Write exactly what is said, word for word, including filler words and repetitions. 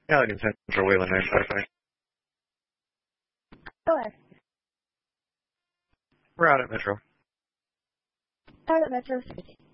Allegheny Central, Wayland nine five five. Go ahead. We're out at Metro. Out at Metro.